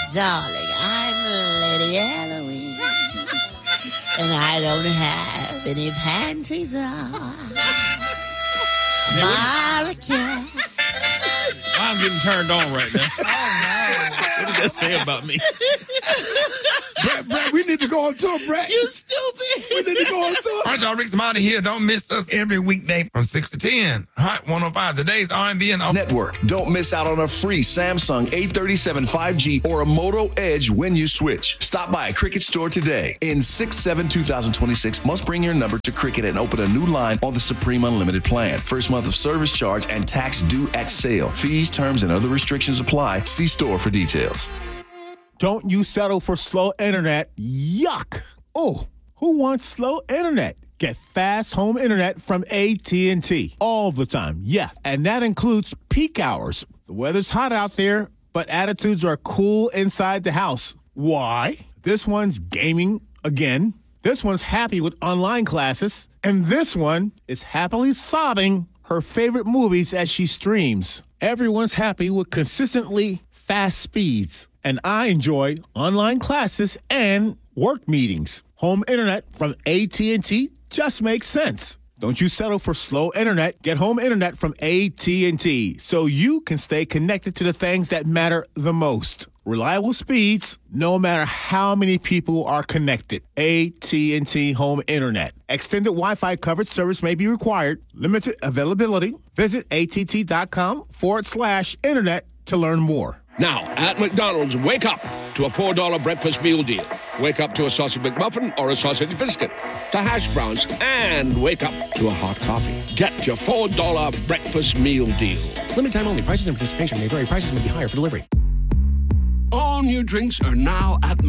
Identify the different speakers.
Speaker 1: Darling, I'm Lady Halloween, and I don't have any panties on. Marika.
Speaker 2: I'm getting turned on right now. Oh, no. What does that say about me?
Speaker 3: Brett, we need to go on tour, Brett.
Speaker 1: You stupid.
Speaker 3: We need to go on tour.
Speaker 4: All right, y'all, Rick Smiley here. Don't miss us every weekday from 6 to 10. Hot 105, today's R&B and
Speaker 5: Network. Don't miss out on a free Samsung 837 5G or a Moto Edge when you switch. Stop by a Cricket store today. In 6/7/2026, must bring your number to Cricket and open a new line on the Supreme Unlimited plan. First month of service charge and tax due at sale. Fees, terms, and other restrictions apply. See store for details.
Speaker 3: Don't you settle for slow internet. Yuck. Oh, who wants slow internet? Get fast home internet from AT&T all the time. Yeah, and that includes peak hours. The weather's hot out there, but attitudes are cool inside the house. Why? This one's gaming again. This one's happy with online classes. And this one is happily sobbing her favorite movies as she streams. Everyone's happy with consistently fast speeds. And I enjoy online classes and work meetings. Home internet from AT&T just makes sense. Don't you settle for slow internet. Get home internet from AT&T so you can stay connected to the things that matter the most. Reliable speeds, no matter how many people are connected. AT&T Home Internet. Extended Wi-Fi coverage service may be required. Limited availability. Visit att.com/internet to learn more.
Speaker 6: Now, at McDonald's, wake up to a $4 breakfast meal deal. Wake up to a sausage McMuffin or a sausage biscuit, to hash browns, and wake up to a hot coffee. Get your $4 breakfast meal deal.
Speaker 7: Limited time only. Prices and participation may vary. Prices may be higher for delivery.
Speaker 6: All new drinks are now at